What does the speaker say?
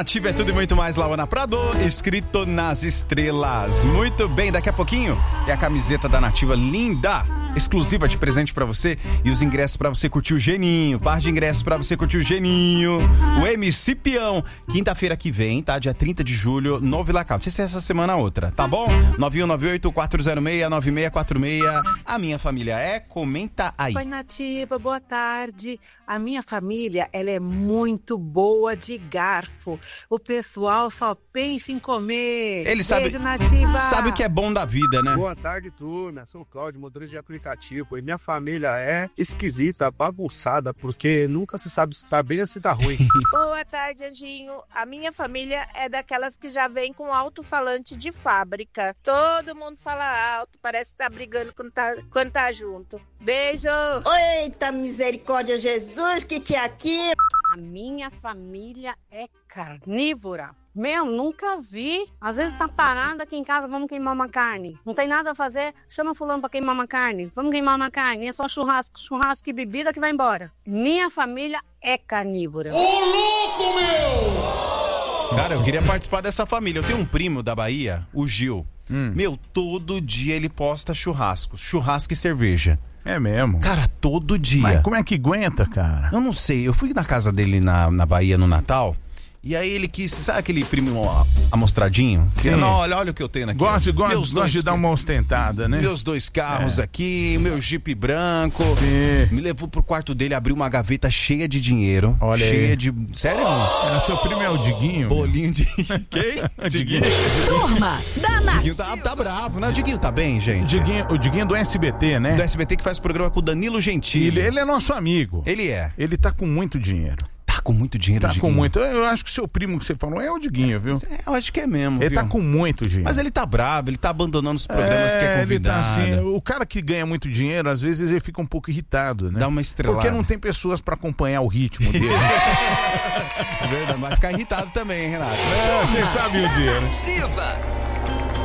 Nativa é tudo e muito mais, Lauana Prado, escrito nas estrelas. Muito bem, daqui a pouquinho é a camiseta da Nativa linda, exclusiva de presente pra você e os ingressos pra você curtir o Geninho, par de ingressos pra você curtir o Geninho, o MC Peão, quinta-feira que vem, tá? Dia 30 de julho, no Vila Cal. Não sei se é essa semana ou outra, tá bom? 9198-406-9646. A minha família comenta aí. Oi, Nativa, boa tarde. A minha família, ela é muito boa de garfo. O pessoal só pensa em comer. Ele Beijo, Nativa. sabe o que é bom da vida, né? Boa tarde, turma. Sou o Cláudio, motorista de aplicativo. E minha família é esquisita, bagunçada, porque nunca se sabe se tá bem ou se tá ruim. Boa tarde, Anjinho. A minha família é daquelas que já vem com alto-falante de fábrica. Todo mundo fala alto, parece que tá brigando quando tá junto. Beijo! Eita, misericórdia, Jesus, que é aqui? A minha família é carnívora. Meu, nunca vi. Às vezes tá parada aqui em casa, vamos queimar uma carne. Não tem nada a fazer, chama fulano pra queimar uma carne. Vamos queimar uma carne, é só churrasco e bebida que vai embora. Minha família é carnívora. Ô, louco, meu! Cara, eu queria participar dessa família. Eu tenho um primo da Bahia, o Gil. Meu, todo dia ele posta churrasco e cerveja. É mesmo? Cara, todo dia. Mas como é que aguenta, cara? Eu não sei, eu fui na casa dele na Bahia no Natal. E aí ele quis, sabe aquele primo amostradinho? Não, olha o que eu tenho aqui. Gosto de dar uma ostentada, né? Meus 2 carros aqui, meu Jeep branco. Sim. Me levou pro quarto dele, abriu uma gaveta cheia de dinheiro. Olha cheia aí. de... Sério? Seu primo é o Diguinho? Bolinho de... Quem? Diguinho. Turma da Diguinho tá bravo, né? O Diguinho tá bem, gente? O Diguinho do SBT, né? Do SBT, que faz programa com o Danilo Gentili. Ele é nosso amigo. Ele é. Ele tá com muito dinheiro. Tá com muito dinheiro, Tá Diguinho. com muito. Eu acho que o seu primo que você falou é o Diguinho, viu? Eu acho que é mesmo, Ele viu? tá com muito dinheiro. Mas ele tá bravo, ele tá abandonando os programas que é convidado. Ele tá assim, o cara que ganha muito dinheiro, às vezes ele fica um pouco irritado, né? Dá uma estrelada. Porque não tem pessoas pra acompanhar o ritmo dele. É verdade, vai ficar irritado também, hein, Renato? Quem sabe o dia, né? Nativa.